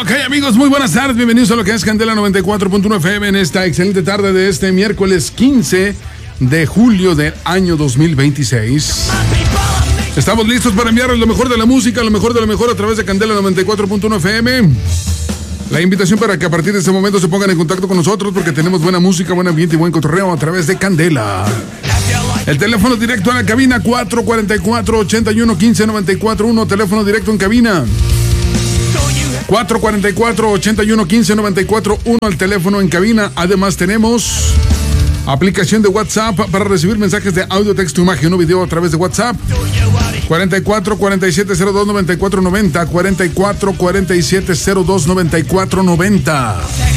Ok, amigos, muy buenas tardes. Bienvenidos a lo que es Candela 94.1 FM en esta excelente tarde de este miércoles 15 de julio del año 2026. Estamos listos para enviarles lo mejor de la música, lo mejor de lo mejor a través de Candela 94.1 FM. La invitación para que a partir de este momento se pongan en contacto con nosotros porque tenemos buena música, buen ambiente y buen cotorreo a través de Candela. El teléfono directo a la cabina 444-81-15-94-1. Teléfono directo en cabina 444-81-15-94-1. El teléfono en cabina. Además tenemos aplicación de WhatsApp para recibir mensajes de audio, texto, imagen o video a través de WhatsApp. 44-4702-9490. 44-4702-9490.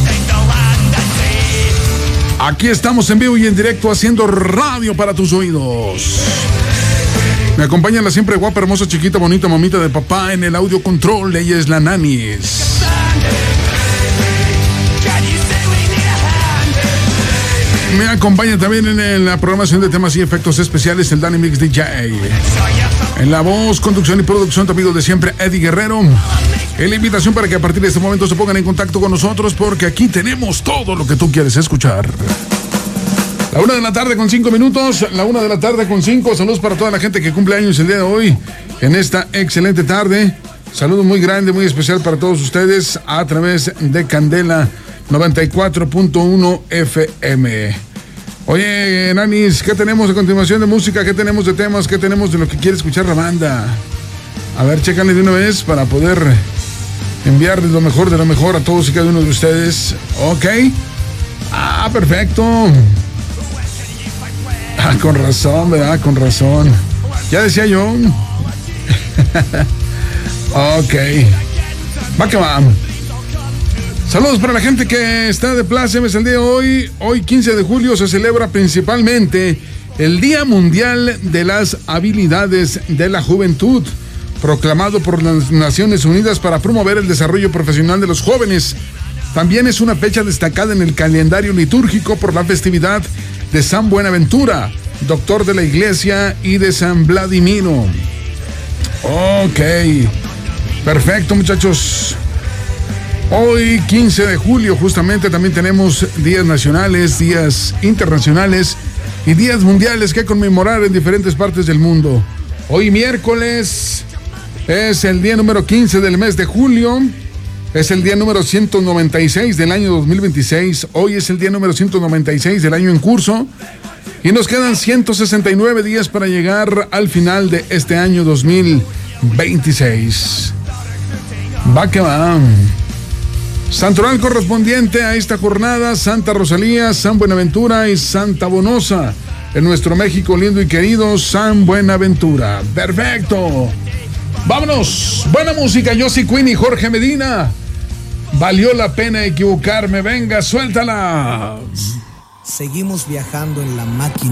Aquí estamos en vivo y en directo haciendo radio para tus oídos. Me acompaña la siempre guapa, hermosa, chiquita, bonita mamita de papá en el audio control. Ella es la Nanis. Me acompaña también en la programación de temas y efectos especiales el Danny Mix DJ. En la voz, conducción y producción, tu amigo de siempre, Eddie Guerrero. En la invitación para que a partir de este momento se pongan en contacto con nosotros porque aquí tenemos todo lo que tú quieres escuchar. La 1 de la tarde con 5 minutos, la 1 de la tarde con 5. Saludos para toda la gente que cumple años el día de hoy, en esta excelente tarde. Saludo muy grande, muy especial para todos ustedes a través de Candela 94.1 FM. Oye, Nanis, ¿qué tenemos a continuación de música? ¿Qué tenemos de temas? ¿Qué tenemos de lo que quiere escuchar la banda? A ver, chécanle de una vez para poder enviarles lo mejor de lo mejor a todos y cada uno de ustedes. Ok. Ah, perfecto. Ah, con razón, ¿verdad? Con razón. Ya decía yo. Ok. Va que va. Saludos para la gente que está de plácemes el día de hoy. Hoy 15 de julio se celebra principalmente el Día Mundial de las Habilidades de la Juventud, proclamado por las Naciones Unidas para promover el desarrollo profesional de los jóvenes. También es una fecha destacada en el calendario litúrgico por la festividad de San Buenaventura, doctor de la Iglesia, y de San Vladimiro. Ok, perfecto, muchachos. Hoy 15 de julio justamente también tenemos días nacionales, días internacionales y días mundiales que conmemorar en diferentes partes del mundo. Hoy miércoles es el día número 15 del mes de julio. Es el día número 196 del año 2026. Hoy es el día número 196 del año en curso. Y nos quedan 169 días para llegar al final de este año 2026. Va que va. Santoral correspondiente a esta jornada: Santa Rosalía, San Buenaventura y Santa Bonosa. En nuestro México lindo y querido, San Buenaventura. Perfecto. Vámonos. Buena música. Yossi Queen y Jorge Medina. Valió la pena equivocarme. Venga, suéltala. Seguimos viajando en la máquina.